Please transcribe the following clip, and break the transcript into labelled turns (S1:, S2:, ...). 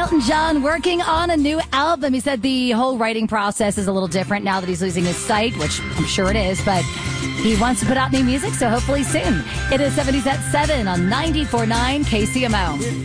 S1: Elton John working on a new album. He said the whole writing process is a little different now that he's losing his sight, which I'm sure it is, but he wants to put out new music, so hopefully soon. It is 70s at 7 on 94.9 KCMO.